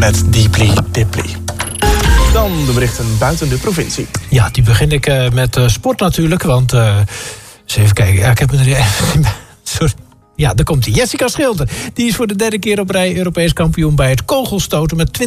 met Deeply Dipply. Dan de berichten buiten de provincie. Ja, die begin ik met sport natuurlijk, want eens even kijken. Ja, ik heb er even... Sorry. Ja, daar komt hij. Jessica Schilder. Die is voor de derde keer op rij Europees kampioen bij het kogelstoten. Met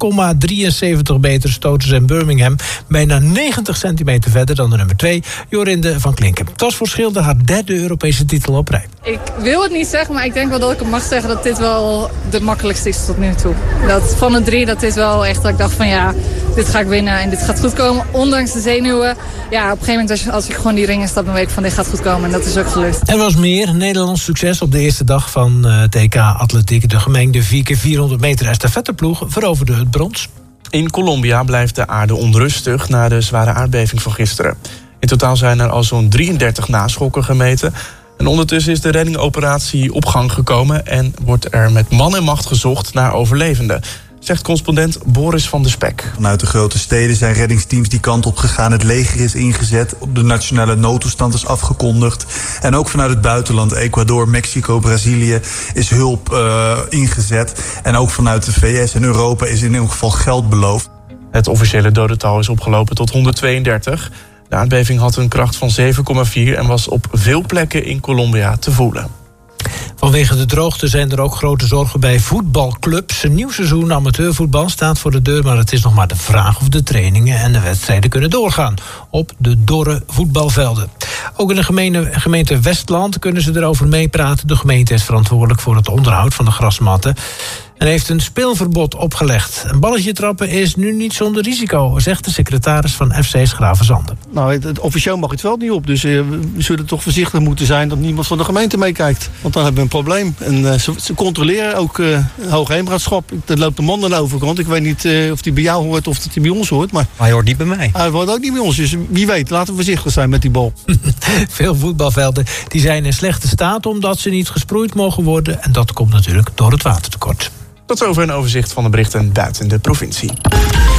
20,73 meter stoten ze in Birmingham. Bijna 90 centimeter verder dan de nummer 2, Jorinde van Klinken. Het was voor Schilder haar derde Europese titel op rij. Ik wil het niet zeggen, maar ik denk wel dat ik het mag zeggen dat dit wel de makkelijkste is tot nu toe. Dat van de 3, dat is wel echt dat ik dacht van ja, dit ga ik winnen en dit gaat goed komen. Ondanks de zenuwen. Ja, op een gegeven moment als ik gewoon die ring instap, dan weet ik van dit gaat goed komen. En dat is ook gelukt. Er was meer Nederlands succes op de eerste dag van TK Atletiek. De gemengde 4x400 meter estafetteploeg veroverde het brons. In Colombia blijft de aarde onrustig na de zware aardbeving van gisteren. In totaal zijn er al zo'n 33 naschokken gemeten. En ondertussen is de reddingoperatie op gang gekomen en wordt er met man en macht gezocht naar overlevenden, zegt correspondent Boris van der Spek. Vanuit de grote steden zijn reddingsteams die kant op gegaan. Het leger is ingezet. De nationale noodtoestand is afgekondigd. En ook vanuit het buitenland, Ecuador, Mexico, Brazilië, is hulp ingezet. En ook vanuit de VS en Europa is in ieder geval geld beloofd. Het officiële dodental is opgelopen tot 132. De aardbeving had een kracht van 7,4 en was op veel plekken in Colombia te voelen. Vanwege de droogte zijn er ook grote zorgen bij voetbalclubs. Een nieuw seizoen amateurvoetbal staat voor de deur, maar het is nog maar de vraag of de trainingen en de wedstrijden kunnen doorgaan op de dorre voetbalvelden. Ook in de gemeente Westland kunnen ze erover meepraten. De gemeente is verantwoordelijk voor het onderhoud van de grasmatten en heeft een speelverbod opgelegd. Een balletje trappen is nu niet zonder risico, zegt de secretaris van FC Gravenzande. Nou, officieel mag het veld niet op, dus we zullen toch voorzichtig moeten zijn dat niemand van de gemeente meekijkt. Want dan hebben we een probleem. En ze controleren ook Hoogheemraadschap. Er loopt een man aan de overkant. Ik weet niet of die bij jou hoort of dat die bij ons hoort. Maar hij hoort niet bij mij. Hij hoort ook niet bij ons, dus wie weet, laten we voorzichtig zijn met die bal. Veel voetbalvelden die zijn in slechte staat omdat ze niet gesproeid mogen worden. En dat komt natuurlijk door het watertekort. Tot zover een overzicht van de berichten buiten de provincie.